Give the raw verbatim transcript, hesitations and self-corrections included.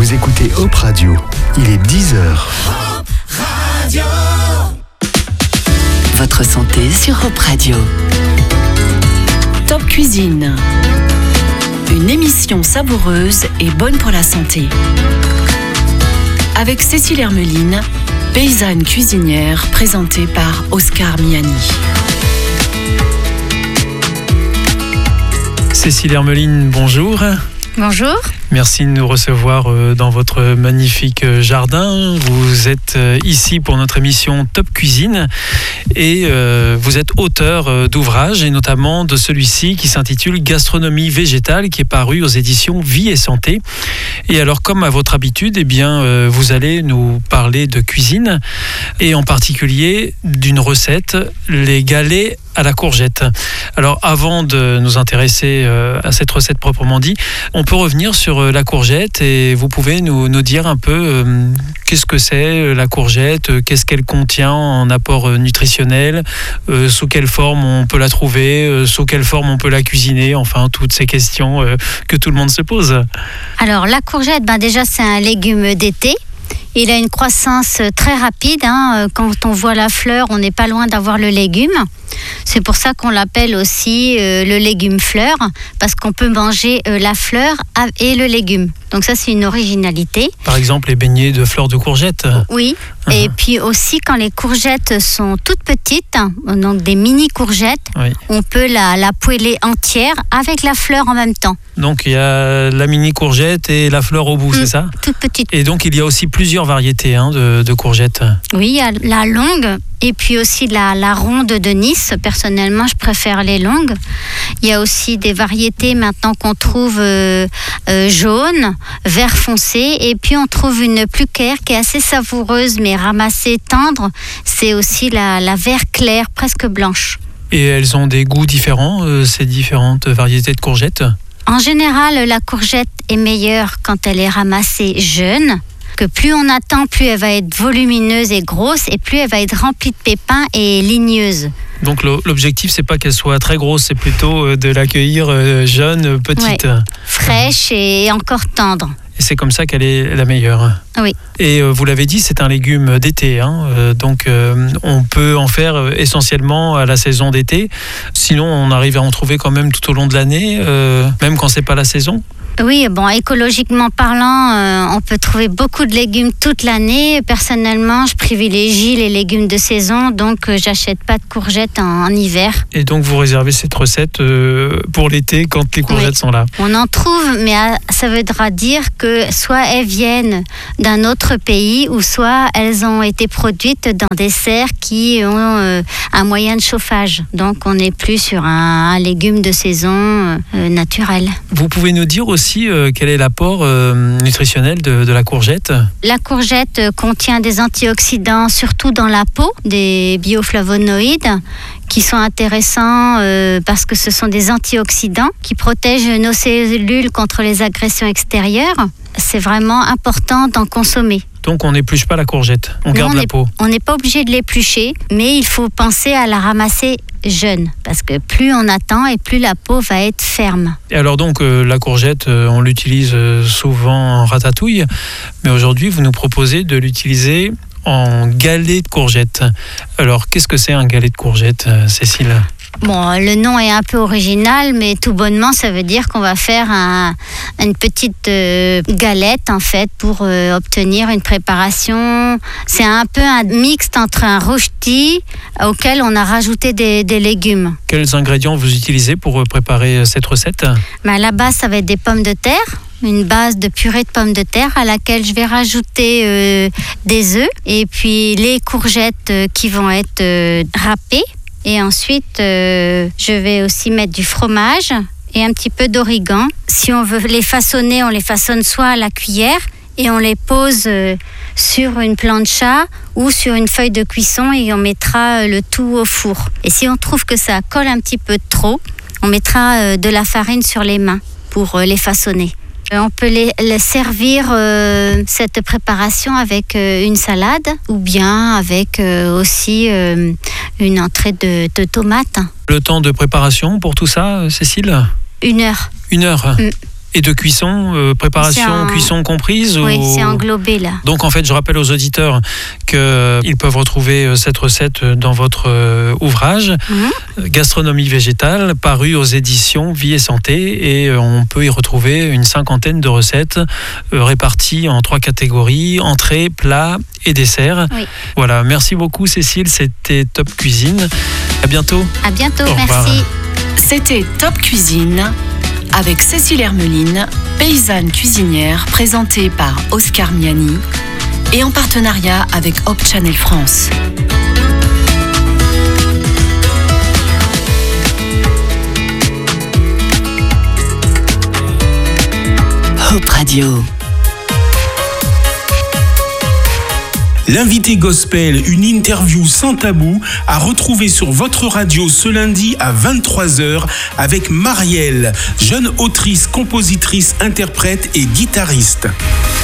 Vous écoutez Hop Radio, il est dix heures. Hop Radio. Votre santé sur Hop Radio. Top Cuisine. Une émission savoureuse et bonne pour la santé. Avec Cécile Hermeline, paysanne cuisinière, présentée par Oscar Miani. Cécile Hermeline, bonjour. Bonjour. Merci de nous recevoir dans votre magnifique jardin. Vous êtes ici pour notre émission Top Cuisine et vous êtes auteur d'ouvrages et notamment de celui-ci qui s'intitule Gastronomie végétale qui est paru aux éditions Vie et Santé. Et alors comme à votre habitude, eh bien, vous allez nous parler de cuisine et en particulier d'une recette, les galets à la courgette. Alors avant de nous intéresser à cette recette proprement dit, on peut revenir sur la courgette et vous pouvez nous, nous dire un peu euh, qu'est-ce que c'est la courgette, euh, qu'est-ce qu'elle contient en apport euh, nutritionnel, euh, sous quelle forme on peut la trouver, euh, sous quelle forme on peut la cuisiner, enfin toutes ces questions euh, que tout le monde se pose. Alors la courgette, ben déjà c'est un légume d'été. Il a une croissance très rapide. Hein. Quand on voit la fleur, on n'est pas loin d'avoir le légume. C'est pour ça qu'on l'appelle aussi euh, le légume fleur, parce qu'on peut manger euh, la fleur et le légume. Donc ça, c'est une originalité. Par exemple, les beignets de fleurs de courgettes. Oui. Uh-huh. Et puis aussi, quand les courgettes sont toutes petites, donc des mini courgettes, oui. On peut la, la poêler entière avec la fleur en même temps. Donc il y a la mini courgette et la fleur au bout, mmh, c'est ça ? Toute petite. Et donc il y a aussi plusieurs variétés hein, de, de courgettes. Oui, il y a la longue et puis aussi la, la ronde de Nice. Personnellement, je préfère les longues. Il y a aussi des variétés maintenant qu'on trouve euh, euh, jaune, vert foncé, et puis on trouve une plus claire qui est assez savoureuse mais ramassée tendre. C'est aussi la, la vert clair, presque blanche. Et elles ont des goûts différents, euh, ces différentes variétés de courgettes ? En général, la courgette est meilleure quand elle est ramassée jeune. Que plus on attend, plus elle va être volumineuse et grosse, et plus elle va être remplie de pépins et ligneuse. Donc l'objectif, c'est pas qu'elle soit très grosse, c'est plutôt de l'accueillir jeune, petite. Ouais, fraîche et encore tendre. Et c'est comme ça qu'elle est la meilleure. Oui. Et euh, vous l'avez dit, c'est un légume d'été. Hein, euh, donc euh, on peut en faire essentiellement à la saison d'été. Sinon, on arrive à en trouver quand même tout au long de l'année, euh, même quand c'est pas la saison. Oui, bon, écologiquement parlant, euh, on peut trouver beaucoup de légumes toute l'année. Personnellement, je privilégie les légumes de saison, donc euh, j'achète pas de courgettes en, en hiver. Et donc vous réservez cette recette euh, pour l'été quand les courgettes oui. sont là. On en trouve, mais à, ça voudra dire que soit elles viennent d'un autre pays, ou soit elles ont été produites dans des serres qui ont euh, un moyen de chauffage. Donc on n'est plus sur un, un légume de saison euh, naturel. Vous pouvez nous dire aussi Euh, quel est l'apport euh, nutritionnel de, de la courgette ? La courgette euh, contient des antioxydants, surtout dans la peau, des bioflavonoïdes qui sont intéressants euh, parce que ce sont des antioxydants qui protègent nos cellules contre les agressions extérieures. C'est vraiment important d'en consommer. Donc on n'épluche pas la courgette, on non, garde on la est, peau. On n'est pas obligé de l'éplucher, mais il faut penser à la ramasser jeune, parce que plus on attend et plus la peau va être ferme. Et alors donc euh, la courgette, euh, on l'utilise euh, souvent en ratatouille, mais aujourd'hui vous nous proposez de l'utiliser en galet de courgette. Alors qu'est-ce que c'est un galet de courgette, euh, Cécile ? Bon, le nom est un peu original, mais tout bonnement, ça veut dire qu'on va faire un, une petite euh, galette, en fait, pour euh, obtenir une préparation. C'est un peu un mixte entre un rôti auquel on a rajouté des, des légumes. Quels ingrédients vous utilisez pour préparer cette recette ? Ben, à la base, ça va être des pommes de terre. Une base de purée de pommes de terre à laquelle je vais rajouter euh, des œufs et puis les courgettes euh, qui vont être euh, râpées. Et ensuite, euh, je vais aussi mettre du fromage et un petit peu d'origan. Si on veut les façonner, on les façonne soit à la cuillère et on les pose euh, sur une plancha ou sur une feuille de cuisson et on mettra euh, le tout au four. Et si on trouve que ça colle un petit peu trop, on mettra euh, de la farine sur les mains pour euh, les façonner. On peut les, les servir euh, cette préparation avec euh, une salade ou bien avec euh, aussi euh, une entrée de, de tomates. Le temps de préparation pour tout ça, Cécile ? Une heure. Une heure. Mm. Et de cuisson, euh, préparation, en... cuisson comprise Oui, ou... c'est englobé là. Donc en fait, je rappelle aux auditeurs qu'ils peuvent retrouver cette recette dans votre euh, ouvrage mmh. Gastronomie végétale, paru aux éditions Vie et Santé, et euh, on peut y retrouver une cinquantaine de recettes euh, réparties en trois catégories, entrées, plats et desserts. Oui. Voilà, merci beaucoup Cécile, c'était Top Cuisine. À bientôt. À bientôt, Au revoir. merci. C'était Top Cuisine avec Cécile Hermeline, paysanne cuisinière, présentée par Oscar Miani et en partenariat avec Hope Channel France. Hope Radio. L'invité gospel, une interview sans tabou, à retrouver sur votre radio ce lundi à vingt-trois heures avec Marielle, jeune autrice, compositrice, interprète et guitariste.